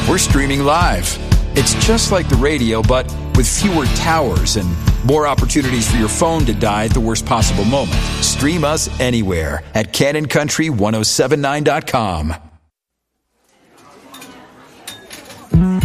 We're streaming live. It's just like the radio, but with fewer towers and more opportunities for your phone to die at the worst possible moment. Stream us anywhere at CannonCountry1079.com.